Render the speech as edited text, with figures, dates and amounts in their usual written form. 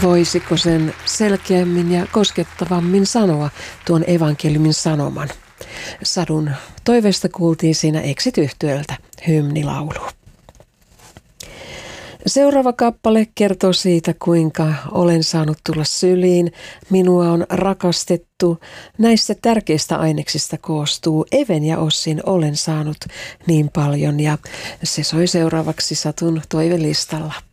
Voisiko sen selkeämmin ja koskettavammin sanoa tuon evankeliumin sanoman? Sadun toiveesta kuultiin siinä Exit-yhtyöltä hymnilaulu. Seuraava kappale kertoo siitä, kuinka olen saanut tulla syliin, minua on rakastettu. Näistä tärkeistä aineksista koostuu Even ja Ossin Olen saanut niin paljon, ja se soi seuraavaksi Satun toivelistalla.